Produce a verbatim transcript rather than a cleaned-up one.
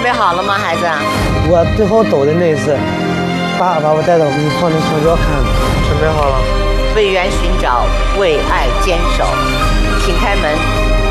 备好了吗，孩子？ 我最后抖的那一次，爸把我带到我们放那橡胶看的。 准备好了。 为缘寻找，为爱坚守，请开门。